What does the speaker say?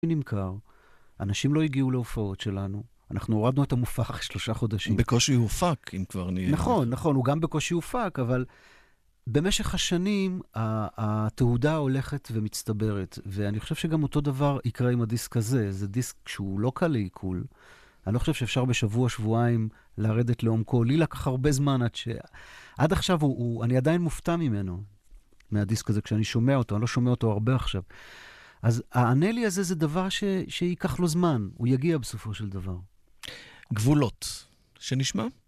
נמכר, אנשים לא הגיעו להופעות שלנו, אנחנו הורדנו את המופע אחרי 3 חודשים. בקושי הופק, אם כבר נהיה. נכון, נכון, הוא גם בקושי הופק, אבל במשך השנים התעודה הולכת ומצטברת, ואני חושב שגם אותו דבר יקרה עם הדיסק הזה. זה דיסק שהוא לא קל לעיכול. אני לא חושב שאפשר בשבוע, שבועיים לרדת לעומקו. לי לקח הרבה זמן עד עכשיו אני עדיין מופתע ממנו, מהדיסק הזה, כשאני שומע אותו, אני לא שומע אותו הרבה עכשיו. אז האנלי הזה זה דבר שייקח לו זמן, הוא יגיע בסופו של דבר. גבולות, שנשמע?